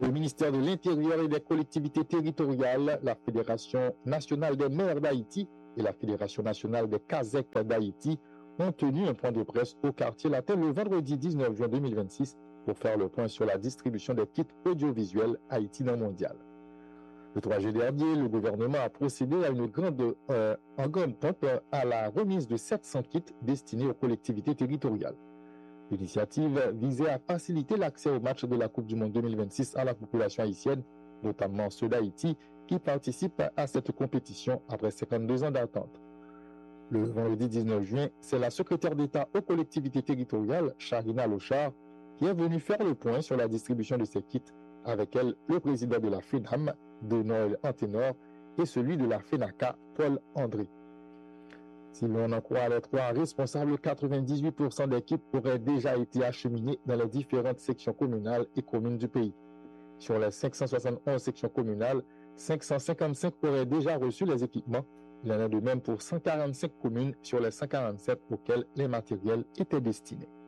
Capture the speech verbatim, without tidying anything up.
Le ministère de l'Intérieur et des collectivités territoriales, la Fédération nationale des maires d'Haïti et la Fédération nationale des Kazakh d'Haïti ont tenu un point de presse au quartier latin le vendredi dix-neuf juin deux mille vingt-six pour faire le point sur la distribution des kits audiovisuels Haïti dans mondial. Le trois juillet dernier, le gouvernement a procédé à une grande, euh, en grande pompe à la remise de sept cents kits destinés aux collectivités territoriales. L'initiative visait à faciliter l'accès aux matchs de la Coupe du Monde deux mille vingt-six à la population haïtienne, notamment ceux d'Haïti, qui participent à cette compétition après cinquante-deux ans d'attente. Le vendredi dix-neuf juin, c'est la secrétaire d'État aux collectivités territoriales, Charina Lochard, qui est venue faire le point sur la distribution de ces kits. Avec elle, le président de la FENAM, de Noël Anténor, et celui de la FENACA, Paul André. Si l'on en croit les trois responsables, quatre-vingt-dix-huit pour cent des kits auraient déjà été acheminés dans les différentes sections communales et communes du pays. Sur les cinq cent soixante-onze sections communales, cinq cent cinquante-cinq auraient déjà reçu les équipements. Il en est de même pour cent quarante-cinq communes sur les cent quarante-sept auxquelles les matériels étaient destinés.